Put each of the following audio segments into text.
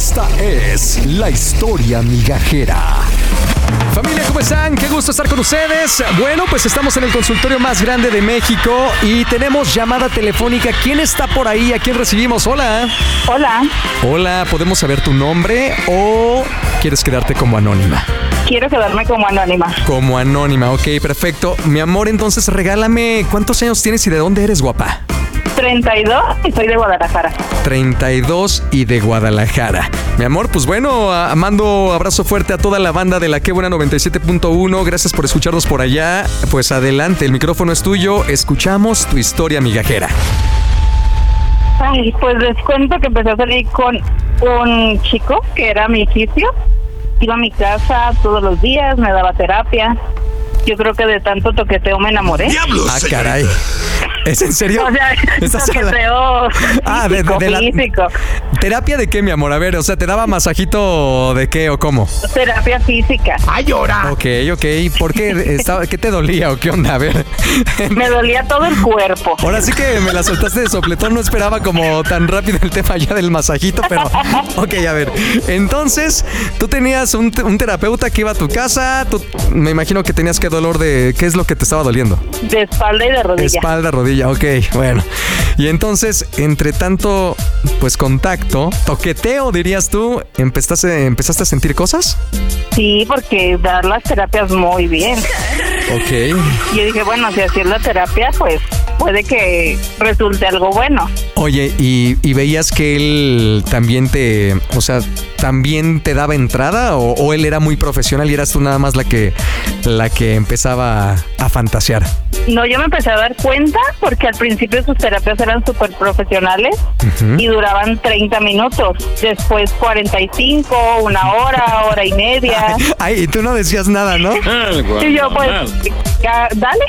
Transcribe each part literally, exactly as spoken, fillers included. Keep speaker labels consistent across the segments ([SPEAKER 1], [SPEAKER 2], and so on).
[SPEAKER 1] Esta es la historia migajera. Familia, ¿cómo están? Qué gusto estar con ustedes. Bueno, pues estamos en el consultorio más grande de México y tenemos llamada telefónica. ¿Quién está por ahí? ¿A quién recibimos? Hola.
[SPEAKER 2] Hola.
[SPEAKER 1] Hola, ¿podemos saber tu nombre o quieres quedarte como anónima?
[SPEAKER 2] Quiero quedarme como anónima.
[SPEAKER 1] Como anónima, ok, perfecto. Mi amor, entonces regálame, ¿cuántos años tienes y de dónde eres, guapa?
[SPEAKER 2] treinta y dos y soy de Guadalajara.
[SPEAKER 1] treinta y dos y de Guadalajara. Mi amor, pues bueno, a- mando abrazo fuerte a toda la banda de la Qué Buena noventa y siete punto uno. Gracias por escucharnos por allá. Pues adelante, el micrófono es tuyo. Escuchamos tu historia migajera.
[SPEAKER 2] Ay, pues les cuento que empecé a salir con un chico que era mi fisio. Iba a mi casa todos los días, me daba terapia. Yo creo que de tanto toqueteo me enamoré.
[SPEAKER 3] ¡Diablos!
[SPEAKER 1] Ah, caray. ¿Es en serio?
[SPEAKER 2] O sea,
[SPEAKER 1] ¿Estás
[SPEAKER 2] toqueteo
[SPEAKER 1] Ah, de-
[SPEAKER 2] físico,
[SPEAKER 1] de- de la-
[SPEAKER 2] físico.
[SPEAKER 1] ¿Terapia de qué, mi amor? A ver, o sea, ¿te daba masajito de qué o cómo?
[SPEAKER 2] Terapia física.
[SPEAKER 3] ¡Ay, llora!
[SPEAKER 1] Ok, ok. ¿Por qué? Estaba- ¿Qué te dolía o qué onda? A ver.
[SPEAKER 2] Me dolía todo el cuerpo.
[SPEAKER 1] Ahora sí que me la soltaste de sopletón, no esperaba como tan rápido el tema ya del masajito, pero ok, a ver. Entonces, tú tenías un, te- un terapeuta que iba a tu casa, tú, me imagino que tenías que dolor de... ¿Qué es lo que te estaba doliendo?
[SPEAKER 2] De espalda y de rodilla.
[SPEAKER 1] Espalda, rodilla, ok, bueno. Y entonces, entre tanto, pues contacto, toqueteo, dirías tú, ¿empezaste, empezaste a sentir cosas?
[SPEAKER 2] Sí, porque dar las terapias muy bien.
[SPEAKER 1] Ok.
[SPEAKER 2] Yo dije, bueno, si así es la terapia, pues puede que resulte algo bueno.
[SPEAKER 1] Oye, ¿y, y veías que él también te, o sea, también te daba entrada o, o él era muy profesional y eras tú nada más la que, la que empezaba a, a fantasear?
[SPEAKER 2] No, yo me empecé a dar cuenta porque al principio sus terapias eran súper profesionales
[SPEAKER 1] Ujú.
[SPEAKER 2] y duraban treinta minutos. Después cuarenta y cinco, una hora, hora y media.
[SPEAKER 1] Ay, y tú no decías nada, ¿no?
[SPEAKER 2] Y yo, pues, ya, dale.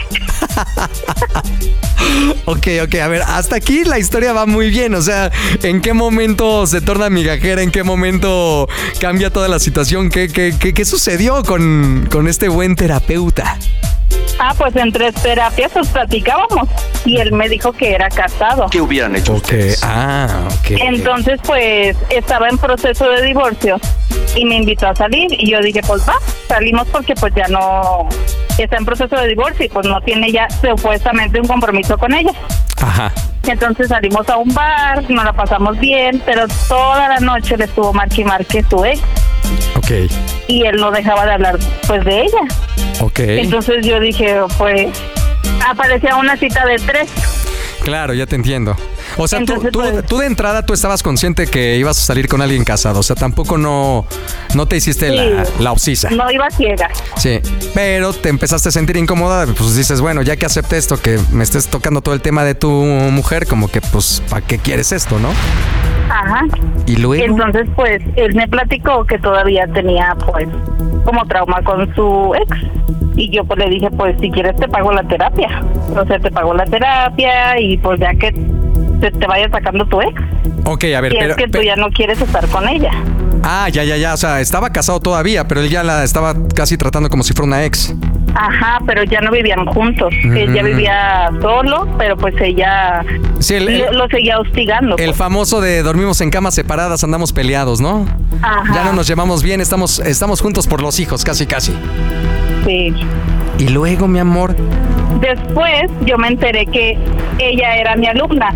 [SPEAKER 1] Ok, ok, a ver, hasta aquí la historia va muy bien, o sea, ¿en qué momento se torna migajera? ¿En qué momento cambia toda la situación? ¿Qué, qué, qué, qué sucedió con, con este buen terapeuta?
[SPEAKER 2] Ah, pues entre terapias pues platicábamos y él me dijo que era casado.
[SPEAKER 3] ¿Qué hubieran hecho
[SPEAKER 1] Ok,
[SPEAKER 3] ustedes?
[SPEAKER 1] ah, ok.
[SPEAKER 2] Entonces, pues, estaba en proceso de divorcio y me invitó a salir y yo dije, pues va, salimos porque pues ya no está en proceso de divorcio y pues no tiene ya supuestamente un compromiso con ella.
[SPEAKER 1] Ajá.
[SPEAKER 2] Entonces salimos a un bar, nos la pasamos bien, pero toda la noche le estuvo marque y marque su ex
[SPEAKER 1] Ok,
[SPEAKER 2] y él no dejaba de hablar pues de ella.
[SPEAKER 1] ok.
[SPEAKER 2] Entonces yo dije, pues, aparecía una cita de tres.
[SPEAKER 1] Claro, ya te entiendo. O sea, tú,
[SPEAKER 2] Entonces,
[SPEAKER 1] tú,
[SPEAKER 2] pues-
[SPEAKER 1] tú de entrada tú estabas consciente que ibas a salir con alguien casado. O sea, tampoco no, no te hiciste la,
[SPEAKER 2] Sí.
[SPEAKER 1] la obsisa.
[SPEAKER 2] No iba ciega.
[SPEAKER 1] Sí, pero te empezaste a sentir incómoda. Pues dices, bueno, ya que acepté esto, que me estés tocando todo el tema de tu mujer, como que pues, ¿para qué quieres esto, no?
[SPEAKER 2] Ajá.
[SPEAKER 1] Y luego...
[SPEAKER 2] Entonces, pues, él me platicó que todavía tenía, pues, como trauma con su ex. Y yo, pues, le dije, pues, si quieres te pago la terapia. O sea, te pago la terapia y, pues, ya que te, te vaya sacando tu ex.
[SPEAKER 1] Ok, a ver,
[SPEAKER 2] Si
[SPEAKER 1] pero...
[SPEAKER 2] es que tú
[SPEAKER 1] pe-
[SPEAKER 2] ya no quieres estar con ella.
[SPEAKER 1] Ah, ya, ya, ya. O sea, estaba casado todavía, pero él ya la estaba casi tratando como si fuera una ex.
[SPEAKER 2] Ajá, pero ya no vivían juntos. Él ya
[SPEAKER 1] Mm.
[SPEAKER 2] vivía solo, pero pues ella
[SPEAKER 1] Sí, el, el-
[SPEAKER 2] lo, lo seguía hostigando.
[SPEAKER 1] el
[SPEAKER 2] pues.
[SPEAKER 1] famoso de dormimos en camas separadas, andamos peleados, ¿no?
[SPEAKER 2] Ajá.
[SPEAKER 1] Ya no nos llevamos bien, estamos, estamos juntos por los hijos, casi, casi.
[SPEAKER 2] Sí.
[SPEAKER 1] Y luego, mi amor...
[SPEAKER 2] Después yo me enteré que ella era mi alumna.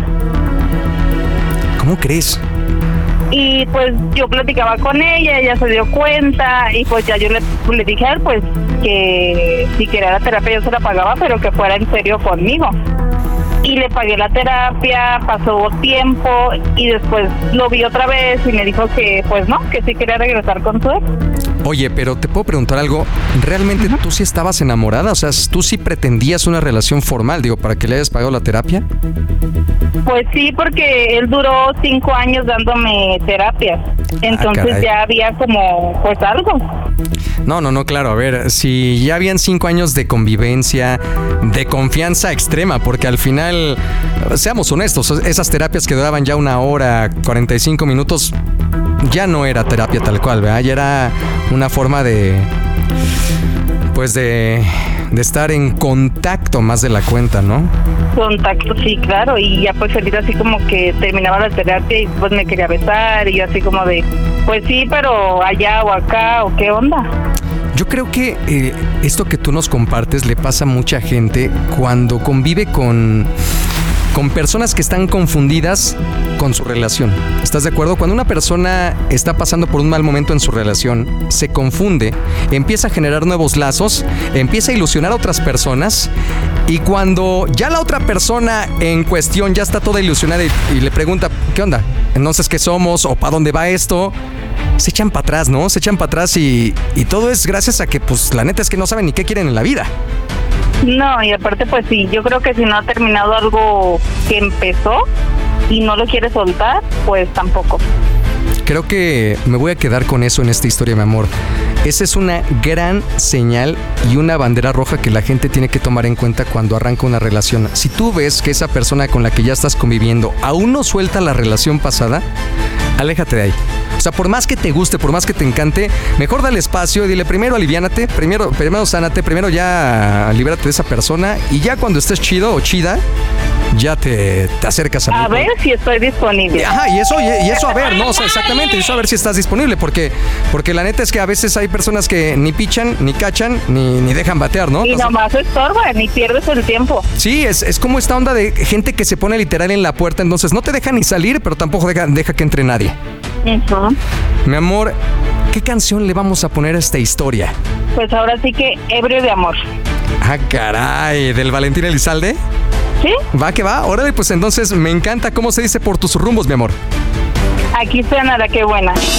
[SPEAKER 1] ¿Cómo crees?
[SPEAKER 2] Y pues yo platicaba con ella, ella se dio cuenta y pues ya yo le, le dije a él pues que si quería la terapia yo se la pagaba, pero que fuera en serio conmigo. Y le pagué la terapia, pasó tiempo y después lo vi otra vez y me dijo que pues no, que sí quería regresar con su ex.
[SPEAKER 1] Oye, pero te puedo preguntar algo. ¿Realmente tú sí estabas enamorada? O sea, ¿tú sí pretendías una relación formal, digo, para que le hayas pagado la terapia?
[SPEAKER 2] Pues sí, porque él duró cinco años dándome terapias. Entonces
[SPEAKER 1] caray.
[SPEAKER 2] ya había como pues algo.
[SPEAKER 1] No, no, no, claro. A ver, si ya habían cinco años de convivencia, de confianza extrema, porque al final, seamos honestos, esas terapias que duraban ya una hora, cuarenta y cinco minutos, ya no era terapia tal cual, ¿verdad? Ya era una forma de, pues de, de estar en contacto más de la cuenta, ¿no?
[SPEAKER 2] Contacto, sí, claro, y ya pues él así como que terminaba la terapia y pues me quería besar y yo así como de, pues sí, pero allá o acá o qué onda.
[SPEAKER 1] Yo creo que eh, esto que tú nos compartes le pasa a mucha gente cuando convive con, con personas que están confundidas con su relación. ¿Estás de acuerdo? Cuando una persona está pasando por un mal momento en su relación, se confunde, empieza a generar nuevos lazos, empieza a ilusionar a otras personas y cuando ya la otra persona en cuestión ya está toda ilusionada y, y le pregunta, ¿qué onda? Entonces, ¿qué somos? ¿O para dónde va esto? Se echan para atrás, ¿no? Se echan para atrás y, y todo es gracias a que, pues, la neta es que no saben ni qué quieren en la vida.
[SPEAKER 2] No, y aparte, pues sí, yo creo que si no ha terminado algo que empezó y no lo quiere soltar, pues tampoco.
[SPEAKER 1] Creo que me voy a quedar con eso en esta historia, mi amor. Esa es una gran señal y una bandera roja que la gente tiene que tomar en cuenta cuando arranca una relación. Si tú ves que esa persona con la que ya estás conviviendo aún no suelta la relación pasada, aléjate de ahí. O sea, por más que te guste, por más que te encante, mejor dale espacio y dile primero aliviánate, primero, primero sánate, primero ya libérate de esa persona y ya cuando estés chido o chida, ya te, te acercas a mí.
[SPEAKER 2] A ver si estoy disponible.
[SPEAKER 1] Ajá, y eso, y, y eso a ver, ¿no? O sea, exactamente, eso a ver si estás disponible, porque, porque la neta es que a veces hay personas que ni pichan, ni cachan, ni, ni dejan batear, ¿no?
[SPEAKER 2] Y
[SPEAKER 1] Entonces,
[SPEAKER 2] nomás estorba, ni pierdes el tiempo.
[SPEAKER 1] sí, es, es como esta onda de gente que se pone literal en la puerta, entonces no te deja ni salir, pero tampoco deja, deja que entre nadie.
[SPEAKER 2] Uh-huh.
[SPEAKER 1] Mi amor, ¿qué canción le vamos a poner a esta historia?
[SPEAKER 2] Pues ahora sí que ebrio de amor.
[SPEAKER 1] Ah, caray, ¿del Valentín Elizalde?
[SPEAKER 2] ¿Sí?
[SPEAKER 1] Va que va, órale, pues entonces me encanta cómo se dice por tus rumbos, mi amor.
[SPEAKER 2] Aquí suena la que buena.